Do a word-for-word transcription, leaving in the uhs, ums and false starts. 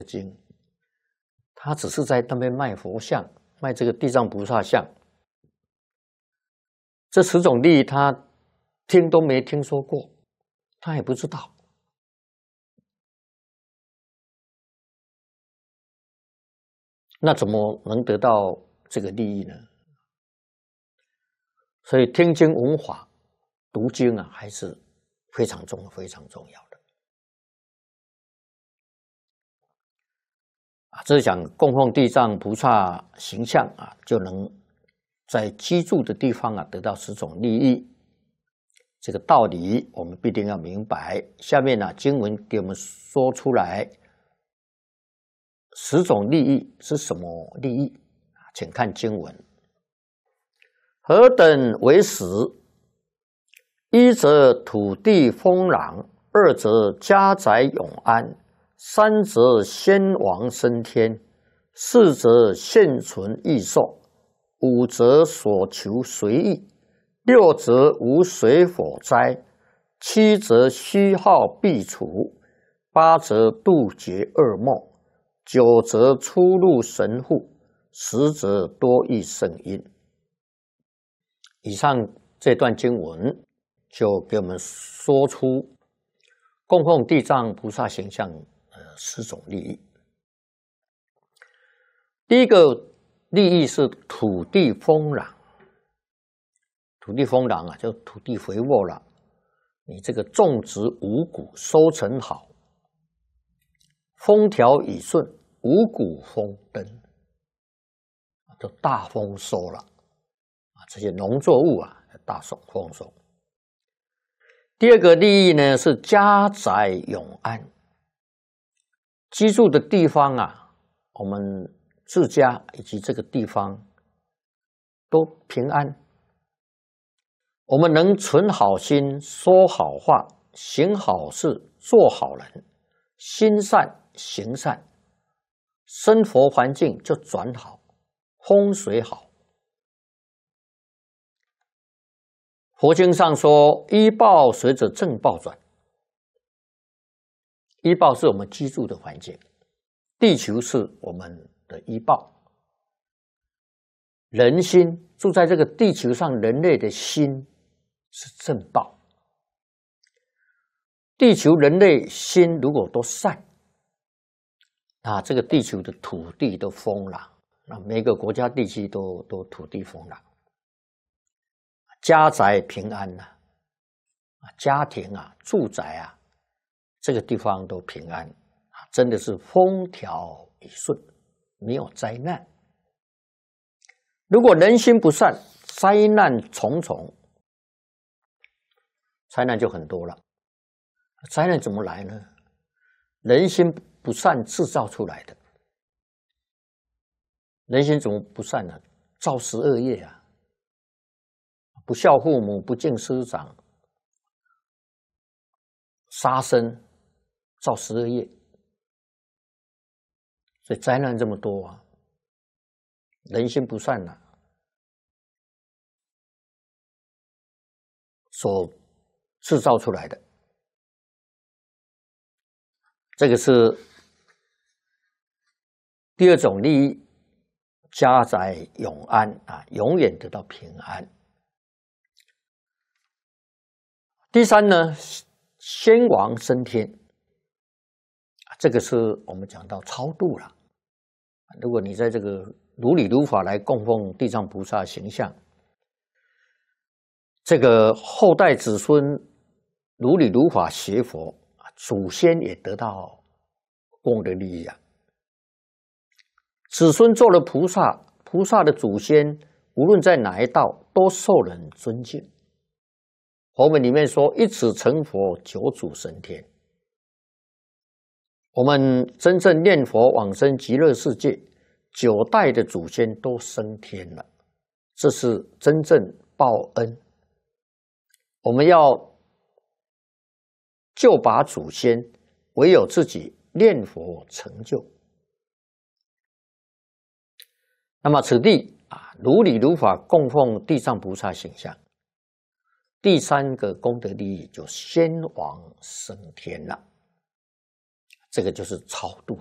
经，他只是在那边卖佛像，卖这个地藏菩萨像，这十种利益他听都没听说过，他也不知道。那怎么能得到这个利益呢？所以听经闻法、读经啊，还是非常重、非常重要的。啊，这是讲供奉地藏菩萨形象啊，就能在居住的地方啊得到十种利益。这个道理我们必定要明白。下面呢、啊，经文给我们说出来，十种利益是什么利益？请看经文：何等为十？一则土地丰壤，二则家宅永安，三则先王升天，四则现存益寿，五则所求随意，六则无水火灾，七则虚耗必除，八则杜绝噩梦，九则出入神户，十则多益圣因。以上这段经文就给我们说出供奉地藏菩萨形象的十种利益。第一个利益是土地丰壤。土地丰壤啊，就土地肥沃了，你这个种植五谷，收成好，风调雨顺，五谷丰登，就大丰收了啊！这些农作物啊，大丰收。第二个利益呢是家宅永安，居住的地方啊，我们自家以及这个地方都平安。我们能存好心，说好话，行好事，做好人，心善行善，生活环境就转好，风水好。佛经上说，依报随着正报转。依报是我们居住的环境，地球是我们的依报。人心住在这个地球上，人类的心是正报。地球人类心如果都善，那这个地球的土地都丰壤，那每个国家地区都都土地丰壤，家宅平安呐、啊，家庭啊，住宅啊，这个地方都平安啊，真的是风调雨顺，没有灾难。如果人心不善，灾难重重。灾难就很多了。灾难怎么来呢？人心不善制造出来的。人心怎么不善呢？造十恶业啊！不孝父母，不敬师长，杀生，造十恶业。所以灾难这么多啊！人心不善啊，所制造出来的，这个是第二种利益，家宅永安啊，永远得到平安。第三呢，先王升天，这个是我们讲到超度了。如果你在这个如理如法来供奉地藏菩萨形象，这个后代子孙如理如法学佛，祖先也得到功德利益啊。子孙做了菩萨，菩萨的祖先无论在哪一道都受人尊敬。佛门里面说，一子成佛，九祖升天。我们真正念佛往生极乐世界，九代的祖先都升天了，这是真正报恩。我们要救拔祖先，唯有自己念佛成就。那么此地啊，如理如法供奉地藏菩萨形象，第三个功德利益就先王升天了，这个就是超度。